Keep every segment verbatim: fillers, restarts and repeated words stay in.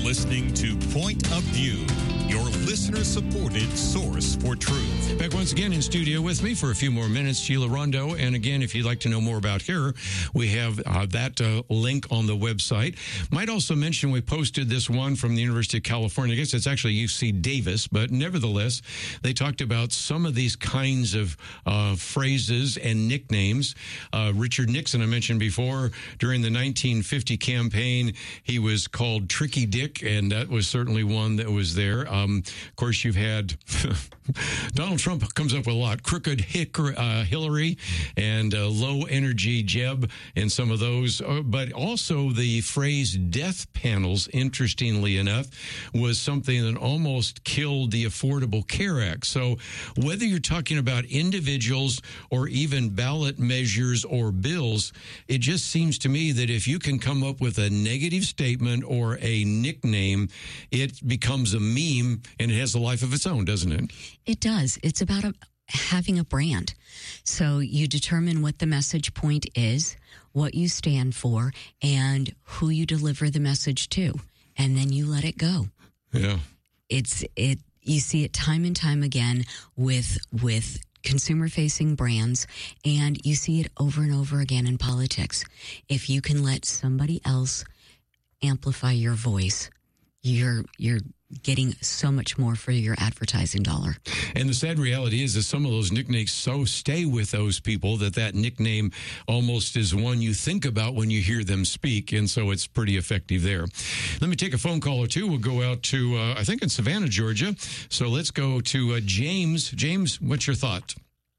listening to Point of View, your listener-supported source for truth. Back once again in studio with me for a few more minutes, Sheila Rondo. And again, if you'd like to know more about her, we have uh, that uh, link on the website. Might also mention we posted this one from the University of California. I guess it's actually U C Davis, but nevertheless, they talked about some of these kinds of uh, phrases and nicknames. Uh, Richard Nixon, I mentioned before, during the nineteen fifty campaign, he was called Tricky Dick, and that was certainly one that was there. Um, of course, you've had Donald Trump comes up with a lot. Crooked Hick, uh, Hillary and uh, Low Energy Jeb and some of those. Uh, but also the phrase death panels, interestingly enough, was something that almost killed the Affordable Care Act. So whether you're talking about individuals or even ballot measures or bills, it just seems to me that if you can come up with a negative statement or a nickname, it becomes a meme and it has a life of its own, doesn't it? It does. It's about a, having a brand. So you determine what the message point is, what you stand for, and who you deliver the message to, and then you let it go. Yeah. It's it. You see it time and time again with with consumer-facing brands, and you see it over and over again in politics. If you can let somebody else amplify your voice, you're you're getting so much more for your advertising dollar. And the sad reality is that some of those nicknames so stay with those people that that nickname almost is one you think about when you hear them speak, and so it's pretty effective there. Let me take a phone call or two. We'll go out to, uh, I think, in Savannah, Georgia. So let's go to uh, James. James, what's your thought?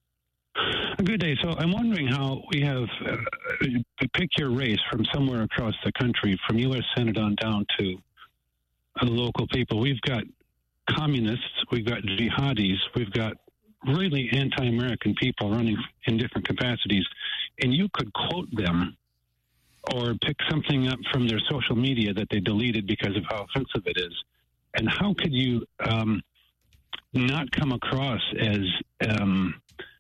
Good day. So I'm wondering how we have, uh, pick your race from somewhere across the country, from U S Senate on down to the local people. We've got communists, we've got jihadis, we've got really anti-American people running in different capacities, and you could quote them or pick something up from their social media that they deleted because of how offensive it is. And how could you um, not come across as um,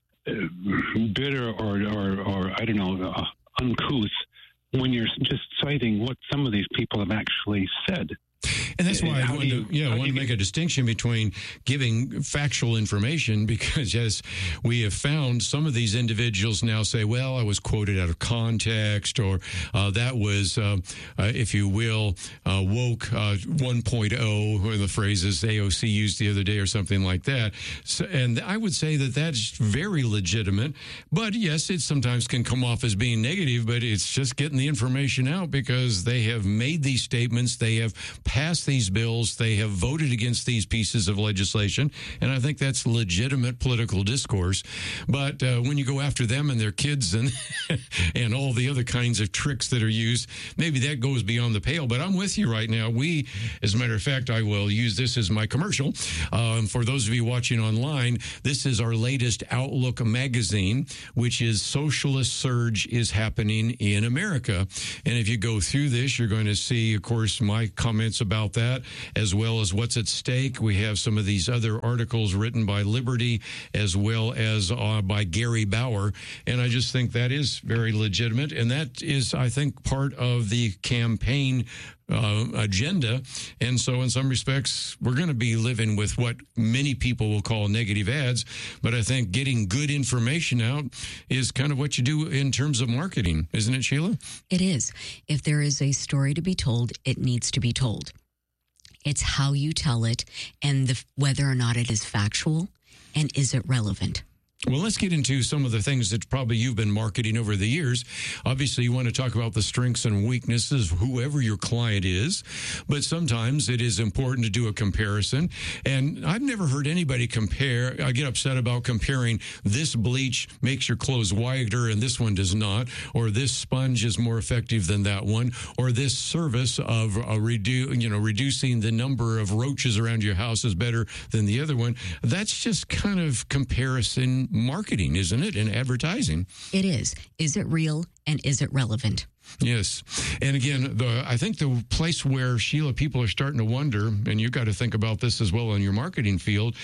bitter or, or, or, I don't know, uh, uncouth when you're just citing what some of these people have actually said? And that's why I How wanted do you- to, yeah, I how do want to you make get- a distinction between giving factual information, because as we have found, some of these individuals now say, well, I was quoted out of context, or uh, that was, uh, uh, if you will, uh, woke uh, one point oh, or the phrases A O C used the other day or something like that. So, and I would say that that's very legitimate. But yes, it sometimes can come off as being negative, but it's just getting the information out because they have made these statements, they have passed these bills, they have voted against these pieces of legislation, and I think that's legitimate political discourse. But uh, when you go after them and their kids and and all the other kinds of tricks that are used, maybe that goes beyond the pale. But I'm with you right now. We, as a matter of fact, I will use this as my commercial. Um, for those of you watching online, this is our latest Outlook magazine, which is Socialist Surge is Happening in America. And if you go through this, you're going to see, of course, my comments about that, as well as what's at stake. We have some of these other articles written by Liberty, as well as uh, by Gary Bauer. And I just think that is very legitimate. And that is, I think, part of the campaign uh, agenda. And so in some respects, we're going to be living with what many people will call negative ads. But I think getting good information out is kind of what you do in terms of marketing. Isn't it, Sheila? It is. If there is a story to be told, it needs to be told. It's how you tell it and the, whether or not it is factual and is it relevant. Well, let's get into some of the things that probably you've been marketing over the years. Obviously, you want to talk about the strengths and weaknesses of whoever your client is, but sometimes it is important to do a comparison. And I've never heard anybody compare. I get upset about comparing this bleach makes your clothes whiter and this one does not, or this sponge is more effective than that one, or this service of uh, redu- you know, reducing the number of roaches around your house is better than the other one. That's just kind of comparison marketing, isn't it, and advertising? It is. Is it real and is it relevant? Yes. And again, the, I think the place where, Sheila, people are starting to wonder, and you've got to think about this as well in your marketing field,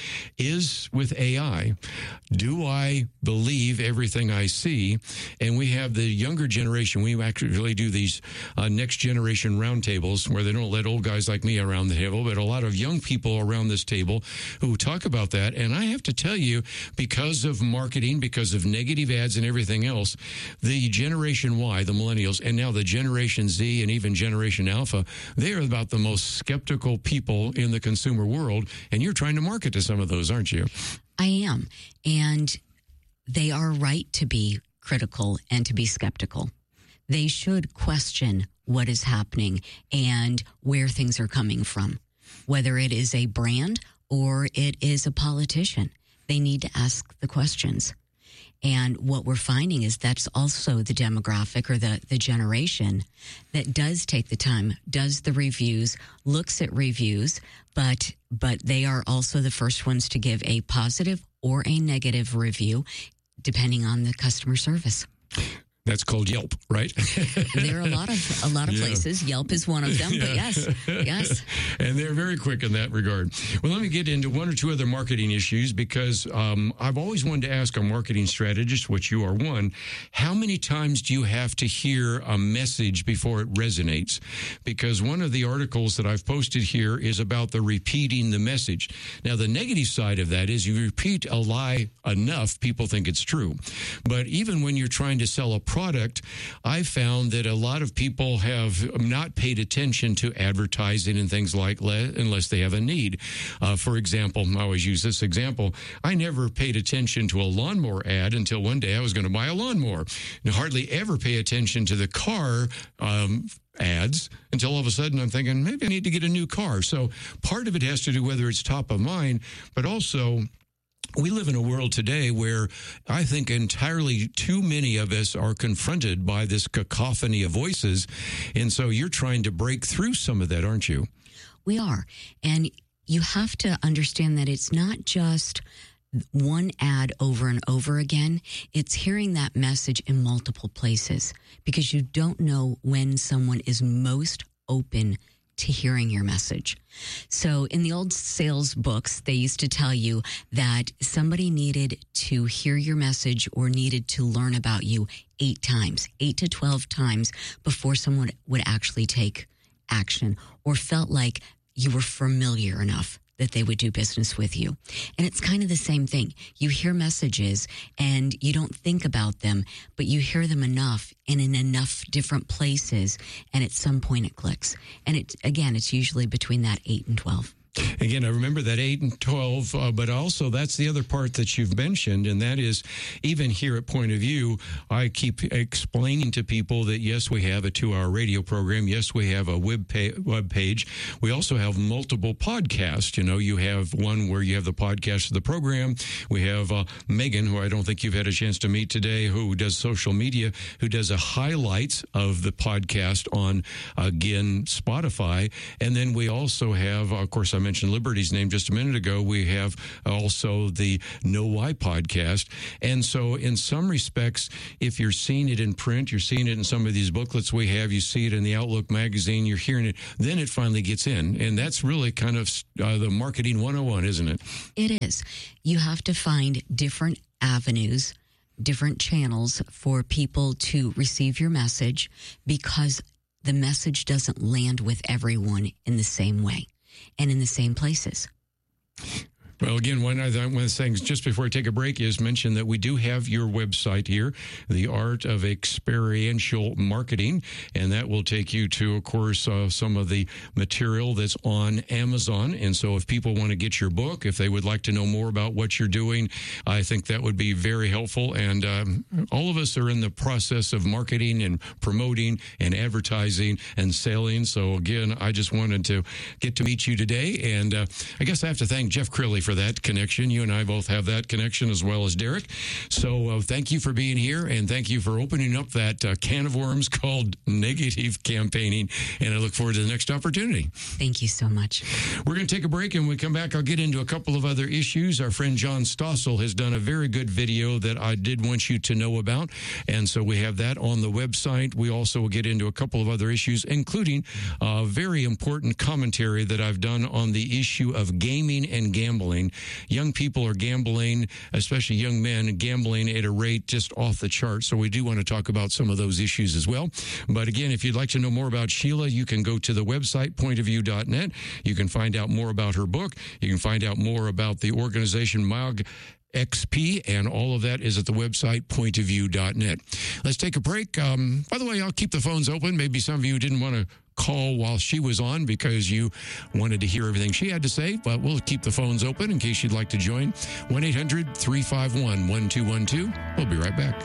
is with A I. Do I believe everything I see? And we have the younger generation. We actually do these uh, next generation roundtables where they don't let old guys like me around the table, but a lot of young people around this table who talk about that. And I have to tell you, because of marketing, because of negative ads and everything else, the Generation Y, the millennials, and now the Generation Z and even Generation Alpha, they are about the most skeptical people in the consumer world. And you're trying to market to some of those, aren't you? I am. And they are right to be critical and to be skeptical. They should question what is happening and where things are coming from, whether it is a brand or it is a politician. They need to ask the questions. And what we're finding is that's also the demographic or the, the generation that does take the time, does the reviews, looks at reviews, but but they are also the first ones to give a positive or a negative review, depending on the customer service. That's called Yelp, right? There are a lot of a lot of yeah. places. Yelp is one of them, yeah. But yes, yes. And they're very quick in that regard. Well, let me get into one or two other marketing issues because um, I've always wanted to ask a marketing strategist, which you are one, how many times do you have to hear a message before it resonates? Because one of the articles that I've posted here is about the repeating the message. Now, the negative side of that is you repeat a lie enough, people think it's true. But even when you're trying to sell a product, product, I found that a lot of people have not paid attention to advertising and things like that unless they have a need. Uh, for example, I always use this example. I never paid attention to a lawnmower ad until one day I was going to buy a lawnmower. And hardly ever pay attention to the car um, ads until all of a sudden I'm thinking, maybe I need to get a new car. So part of it has to do whether it's top of mind, but also we live in a world today where I think entirely too many of us are confronted by this cacophony of voices. And so you're trying to break through some of that, aren't you? We are. And you have to understand that it's not just one ad over and over again. It's hearing that message in multiple places because you don't know when someone is most open to hearing your message. So in the old sales books, they used to tell you that somebody needed to hear your message or needed to learn about you eight times, eight to twelve times before someone would actually take action or felt like you were familiar enough that they would do business with you. And it's kind of the same thing. You hear messages and you don't think about them, but you hear them enough and in enough different places, and at some point it clicks. And it again, it's usually between that eight and twelve. Again, I remember that eight and twelve, uh, but also that's the other part that you've mentioned, and that is even here at Point of View, I keep explaining to people that, yes, we have a two-hour radio program. Yes, we have a web, pa- web page. We also have multiple podcasts. You know, you have one where you have the podcast of the program. We have uh, Megan, who I don't think you've had a chance to meet today, who does social media, who does a highlights of the podcast on, again, Spotify. And then we also have, of course, I mentioned Liberty's name just a minute ago. We have also the Know Why podcast. And so in some respects, if you're seeing it in print, you're seeing it in some of these booklets we have, you see it in the Outlook magazine, you're hearing it, then it finally gets in. And that's really kind of uh, the marketing one oh one, isn't it? It is. You have to find different avenues, different channels for people to receive your message because the message doesn't land with everyone in the same way and in the same places. Well, again, one of, the, one of the things just before I take a break is mention that we do have your website here, The Art of Experiential Marketing, and that will take you to, of course, uh, some of the material that's on Amazon. And so if people want to get your book, if they would like to know more about what you're doing, I think that would be very helpful. And um, all of us are in the process of marketing and promoting and advertising and selling. So, again, I just wanted to get to meet you today. And uh, I guess I have to thank Jeff Crilly for for that connection. You and I both have that connection as well as Derek. So uh, thank you for being here, and thank you for opening up that uh, can of worms called negative campaigning, and I look forward to the next opportunity. Thank you so much. We're going to take a break, and when we come back, I'll get into a couple of other issues. Our friend John Stossel has done a very good video that I did want you to know about, and so we have that on the website. We also will get into a couple of other issues, including a very important commentary that I've done on the issue of gaming and gambling. Young people are gambling, especially young men, gambling at a rate just off the chart. So we do want to talk about some of those issues as well. But again, if you'd like to know more about Sheila, you can go to the website, point of view dot net. You can find out more about her book. You can find out more about the organization M A G X P, and all of that is at the website, point of view dot net. Let's take a break. Um, by the way, I'll keep the phones open. Maybe some of you didn't want to call while she was on because you wanted to hear everything she had to say, but we'll keep the phones open in case you'd like to join. one eight hundred three five one one two one two. We'll be right back.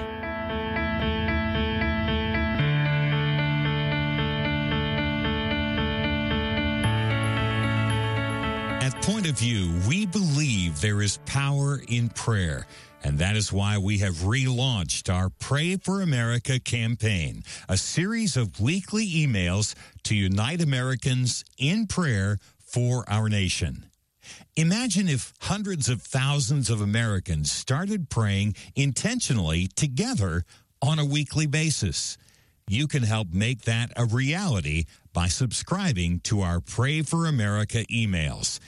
At Point of View, we believe there is power in prayer. And that is why we have relaunched our Pray for America campaign, a series of weekly emails to unite Americans in prayer for our nation. Imagine if hundreds of thousands of Americans started praying intentionally together on a weekly basis. You can help make that a reality by subscribing to our Pray for America emails.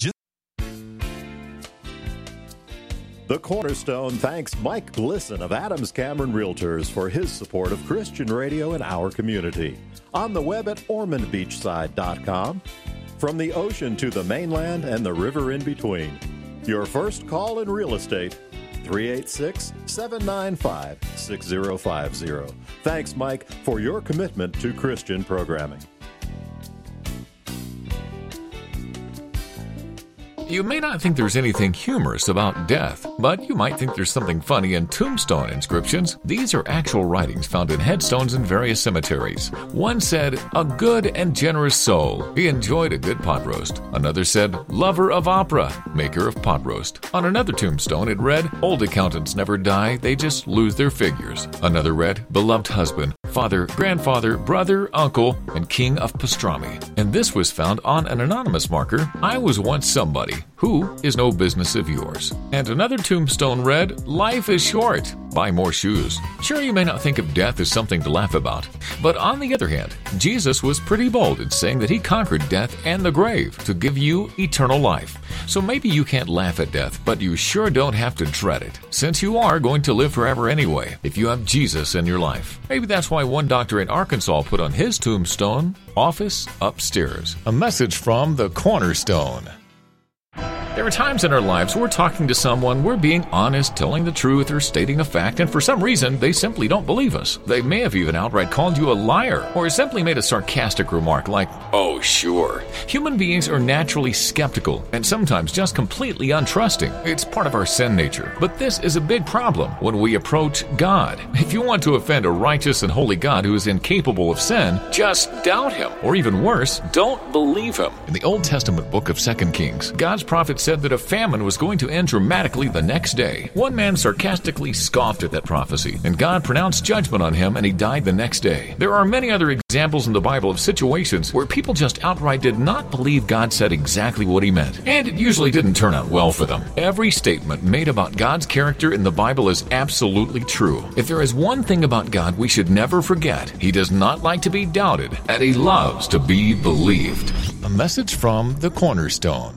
The Cornerstone thanks Mike Glisson of Adams Cameron Realtors for his support of Christian radio in our community. On the web at ormond beachside dot com. From the ocean to the mainland and the river in between. Your first call in real estate, three eight six, seven nine five, six zero five zero. Thanks, Mike, for your commitment to Christian programming. You may not think there's anything humorous about death, but you might think there's something funny in tombstone inscriptions. These are actual writings found in headstones in various cemeteries. One said, "A good and generous soul. He enjoyed a good pot roast." Another said, "Lover of opera, maker of pot roast." On another tombstone it read, "Old accountants never die, they just lose their figures." Another read, "Beloved husband, father, grandfather, brother, uncle, and king of pastrami." And this was found on an anonymous marker, "I was once somebody who is no business of yours." And another tombstone read, "Life is short. Buy more shoes." Sure, you may not think of death as something to laugh about, but on the other hand, Jesus was pretty bold in saying that he conquered death and the grave to give you eternal life. So maybe you can't laugh at death, but you sure don't have to dread it, since you are going to live forever anyway if you have Jesus in your life. Maybe that's why one doctor in Arkansas put on his tombstone, "Office upstairs." A message from the Cornerstone. There are times in our lives we're talking to someone, we're being honest, telling the truth, or stating a fact, and for some reason, they simply don't believe us. They may have even outright called you a liar, or simply made a sarcastic remark like, "Oh, sure." Human beings are naturally skeptical, and sometimes just completely untrusting. It's part of our sin nature. But this is a big problem when we approach God. If you want to offend a righteous and holy God who is incapable of sin, just doubt him. Or even worse, don't believe him. In the Old Testament book of Second Kings, God's prophet said that a famine was going to end dramatically the next day. One man sarcastically scoffed at that prophecy, and God pronounced judgment on him, and he died the next day. There are many other examples in the Bible of situations where people just outright did not believe God said exactly what he meant, and it usually didn't turn out well for them. Every statement made about God's character in the Bible is absolutely true. If there is one thing about God we should never forget, he does not like to be doubted, and he loves to be believed. A message from the Cornerstone.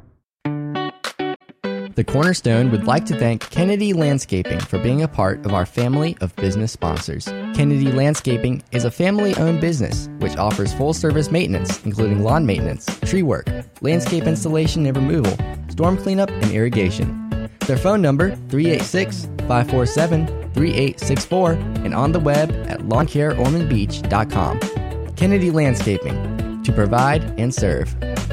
The Cornerstone would like to thank Kennedy Landscaping for being a part of our family of business sponsors. Kennedy Landscaping is a family-owned business which offers full-service maintenance, including lawn maintenance, tree work, landscape installation and removal, storm cleanup, and irrigation. Their phone number, three eight six, five four seven, three eight six four, and on the web at lawn care ormond beach dot com. Kennedy Landscaping, to provide and serve.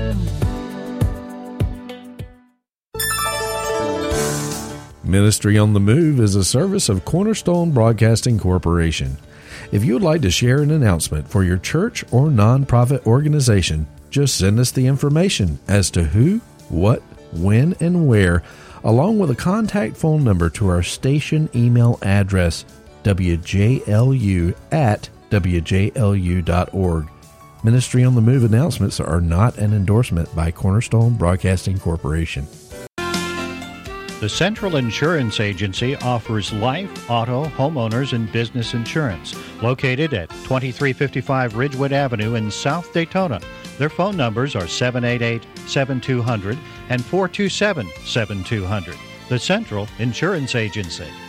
Ministry on the Move is a service of Cornerstone Broadcasting Corporation. If you would like to share an announcement for your church or nonprofit organization, just send us the information as to who, what, when, and where, along with a contact phone number to our station email address, w j l u at w j l u dot org. Ministry on the Move announcements are not an endorsement by Cornerstone Broadcasting Corporation. The Central Insurance Agency offers life, auto, homeowners, and business insurance. Located at twenty-three fifty-five Ridgewood Avenue in South Daytona. Their phone numbers are seven eight eight, seven two zero zero and four two seven, seven two zero zero. The Central Insurance Agency.